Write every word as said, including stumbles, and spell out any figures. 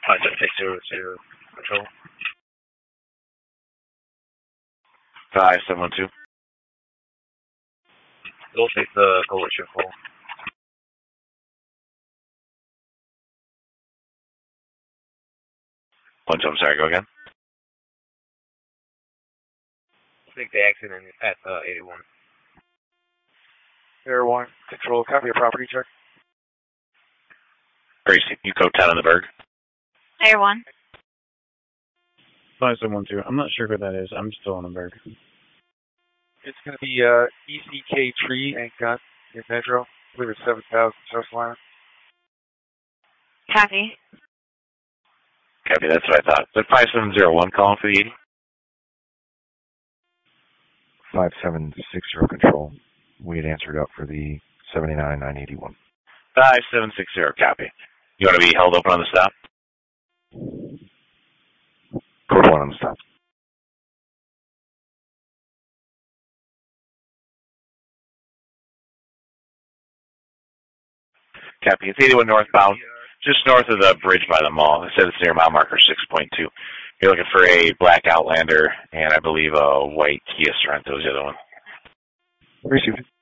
five seven six zero zero control. five seven one two. We'll take the coalition full. One two, I'm sorry, go again. Take the accident at uh, eighty-one. Air one, control, copy your property check. Gracie, you code ten on the Berg. Air one. five seven one two. I'm not sure who that is. I'm still on the Berg. It's going to be uh, E C K Tree and Gun in Metro. I believe it's seven thousand South Line. Copy. Copy, that's what I thought. But five seven zero one calling for the eighty? five seven six zero control. We had answered up for the seventy-nine nine eighty-one. five seven six zero, copy. You want to be held open on the stop? Code one on the stop. Copy. It's eighty-one northbound, just north of the bridge by the mall. It says it's near mile marker six point two. You're looking for a black Outlander and I believe a white Kia Sorento is the other one. Received.